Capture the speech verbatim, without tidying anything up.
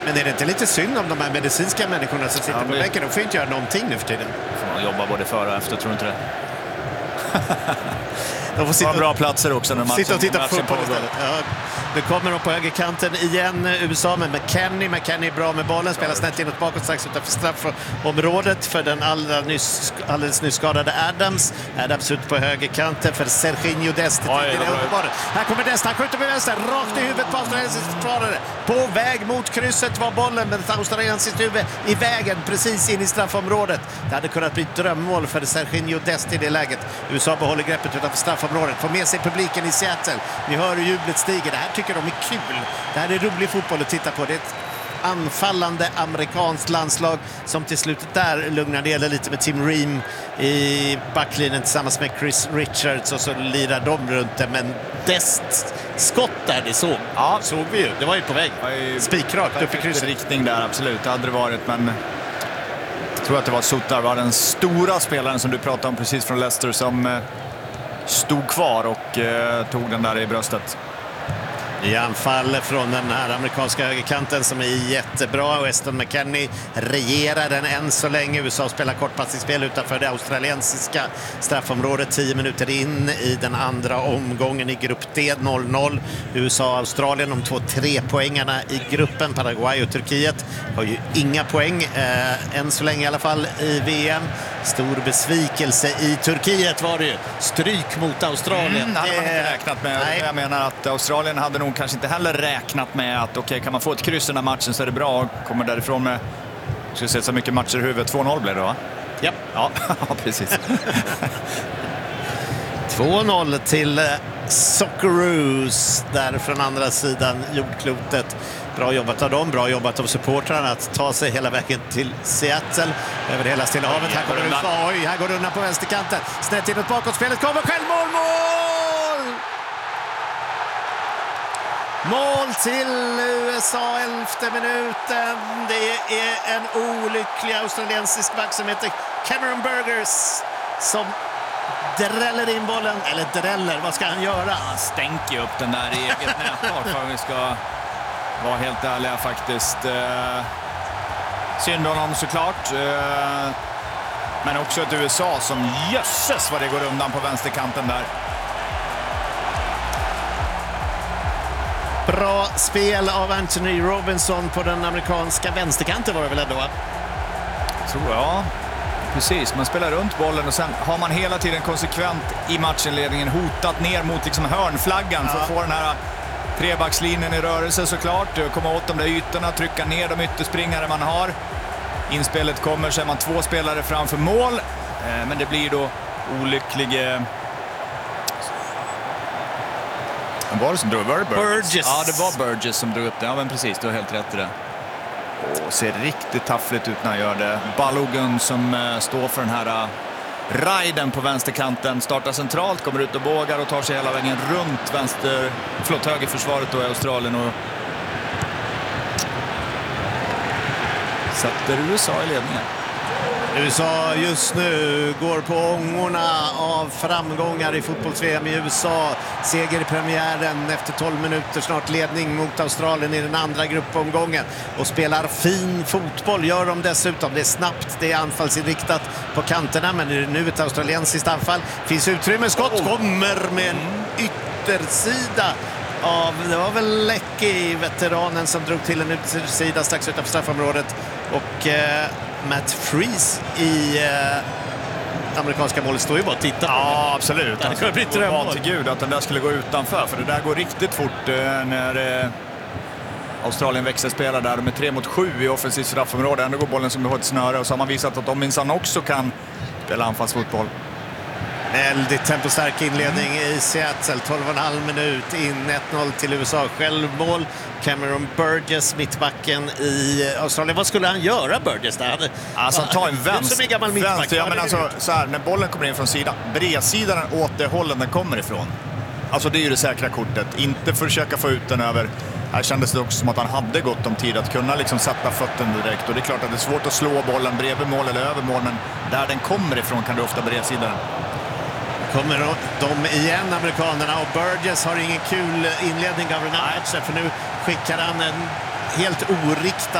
Men är det inte lite synd om de här medicinska människorna som sitter ja, på bänken? De får inte göra någonting nu för tiden. Får man jobba både före och efter, tror inte det? De får sitta bra platser också när matchen, sitta och titta på fotboll istället. Ja, nu kommer de på högerkanten igen, U S A med McKennie. McKennie är bra med bollen, spelar snett inåt bakåt strax utanför straffområdet för den allra nyss, alldeles nyss skadade Adams. Adams ut på högerkanten för Serginho Dest. Här kommer Dest, han skjuter med vänster, rakt i huvudet på australiensisk försvarare. På väg mot krysset var bollen, men ett australiensiskt huvud i vägen precis in i straffområdet. Det hade kunnat bli ett drömmål för Serginho Dest i det läget. U S A behåller greppet utanför straffområdet, får med sig publiken i Seattle. Ni hör hur jublet stiger. Det här tycker de är kul. Det här är rolig fotboll att titta på. Det är ett anfallande amerikanskt landslag som till slutet där lugnar ner lite med Tim Ream i backlinjen tillsammans med Chris Richards, och så lirar de runt det. Men Dest skott där, det såg, ja, såg vi ju. Det var ju på väg. Spikrakt upp i krysset. Riktning där, absolut. Det hade det varit, men jag tror att det var Sutar, var den stora spelaren som du pratade om precis från Leicester, som stod kvar och eh, tog den där i bröstet. I anfall från den här amerikanska högerkanten som är jättebra. Weston McKennie regerar den än så länge. U S A spelar kortpassningsspel utanför det australiensiska straffområdet. Tio minuter in i den andra omgången i grupp D, noll noll. U S A och Australien, de två trepoängarna i gruppen. Paraguay och Turkiet har ju inga poäng eh, än så länge i alla fall i V M. Stor besvikelse i Turkiet var det ju. Stryk mot Australien. Mm, det hade man inte räknat med. Nej. Jag menar att Australien hade nog kanske inte heller räknat med att okej, okay, kan man få ett kryss i den här matchen så är det bra. Kommer därifrån med, jag ska se så mycket matcher i huvudet, två noll blev det, va? Yep. Ja, ja precis. två noll till Socceroos där från andra sidan jordklotet. Bra jobbat av dem, bra jobbat av supportrarna att ta sig hela vägen till Seattle över hela Stilla havet. Här går det undan. Oj, här går det undan på vänsterkanten. Snett inåt bakåt, spelet kommer, självmål, mål! Mål till U S A, elfte minuten. Det är en olycklig australiensisk back som heter Cameron Burgers som dräller in bollen, eller dräller, vad ska han göra? Han stänker upp den där i eget nättak, för vi ska vara helt ärliga faktiskt. Eh, synd honom såklart. Eh, men också ett U S A som jösses vad det går undan på vänsterkanten där. Bra spel av Anthony Robinson på den amerikanska vänsterkanten var det väl ändå, va? Tror jag. Precis, man spelar runt bollen och sen har man hela tiden konsekvent i matchinledningen hotat ner mot liksom hörnflaggan, ja, för att få den här trebackslinjen i rörelse såklart. Komma åt de där ytorna, trycka ner de ytterspringare man har. Inspelet kommer, så är man två spelare framför mål. Men det blir då olycklig... Var det som drog? Var det Burgess? Burgess. Ja, det var Burgess som drog upp det. Ja, men precis, du har helt rätt i det. Och ser riktigt taffligt ut när han gör det. Balogun som uh, står för den här uh, riden på vänsterkanten. Startar centralt, kommer ut och bågar och tar sig hela vägen runt vänster, förlåt, högerförsvaret då i Australien och sätter U S A i ledningen. U S A just nu går på ångorna av framgångar i fotbolls-V M i U S A. Seger i premiären efter tolv minuter, snart ledning mot Australien i den andra gruppomgången. Och spelar fin fotboll, gör de dessutom. Det är snabbt, det är anfallsinriktat på kanterna, men det är nu ett australiensiskt anfall. Finns utrymme, skott kommer med en yttersida av, det var väl Leckie, veteranen, som drog till en yttersida strax utanför straffområdet. Och eh, Matt Freese i eh, amerikanska målet står ju bara och tittar på. Ja, absolut. Det kunde bli drömmål. Till Gud att den där skulle gå utanför, för det där går riktigt fort eh, när eh, Australien växelspelar där med tre mot sju i offensivt straffområde. Ändå går bollen som har ett snöre, och så har man visat att de minsann också kan spela anfallsfotboll. Väldigt tempostark inledning i Seattle, tolv och en halv minut in, ett noll till U S A. Självmål, Cameron Burgess, mittbacken i Australien. Vad skulle han göra, Burgess där? Alltså ta en vänster, som en gammal mittback. vänster ja, men alltså, så här, när bollen kommer in från sidan, bredsidan åt det hållen den kommer ifrån. Alltså det är ju det säkra kortet, inte försöka få ut den över. Här kändes det också som att han hade gott om tid att kunna liksom sätta fötten direkt, och det är klart att det är svårt att slå bollen bredvid mål eller över mål, men där den kommer ifrån kan det ofta bredsidan. Kommer de igen, amerikanerna, och Burgess har ingen kul inledning av den här matchen, för nu skickar han en helt oriktad